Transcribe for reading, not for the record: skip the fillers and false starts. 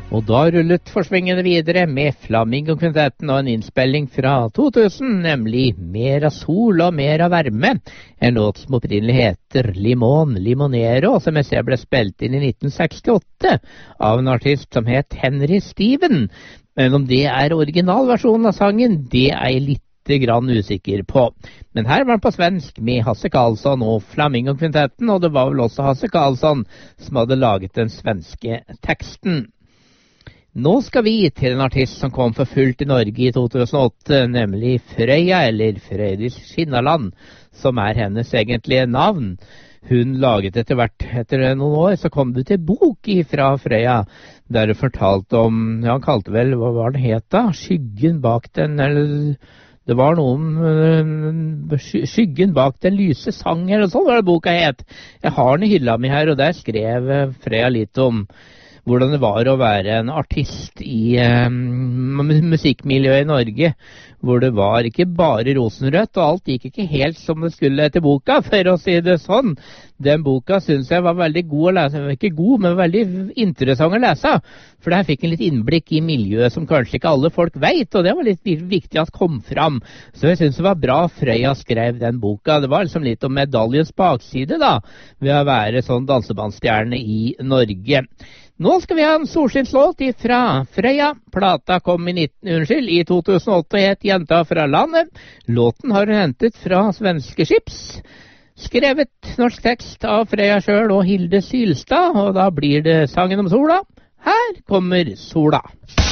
Og da rullet forsvingene videre med Flamingo-kvintetten og en innspilling fra 2000, nemlig Mer av sol og mer av varme, en låt som opprinnelig heter Limon Limonero, som jeg ser ble spilt inn i 1968 av en artist som het Henry Steven. Men om det er originalversjonen av sangen, det er jeg litt grann usikker på. Men her var den på svensk med Hasse Karlsson og Flamingo-kvintetten, og det var vel også Hasse Karlsson som hadde laget den svenske teksten. Nå skal vi til en artist som kom for fullt i Norge i 2008, nemlig Frøya, eller Frøydis Skinnaland, som er hennes egentlige navn. Hun laget etter noen år, så kom det til bok fra Frøya, der hun fortalte om, ja, han kalte vel, hva var det het da? Skyggen bak den, eller det var noe om skyggen bak den lyse sang, eller sånn var det boka het. Jeg har den i hylla mi her, og der skrev Frøya litt om hvordan det var å være en artist i musikkmiljøet i Norge, hvor det var ikke bare rosenrødt, og alt gikk ikke helt som det skulle etter boka, for å si det sånn. Den boka synes jeg var veldig god å lese, ikke god, men veldig interessant å lese, for der fikk en litt innblikk i miljøet som kanskje ikke alle folk vet, og det var litt viktig at kom fram. Så jeg synes det var bra Frøya skrev den boka. Det var liksom litt om medaljens bakside da, ved å være sånn dansebandstjerne i Norge. Nå skal vi ha en solskinnslåt fra Frøya. Plata kom i 2008 og het Jenta fra landet. Låten har hun hentet fra Svenske Skips. Skrevet norsk tekst av Frøya selv og Hilde Sylstad, og da blir det sangen om sola. Her kommer sola.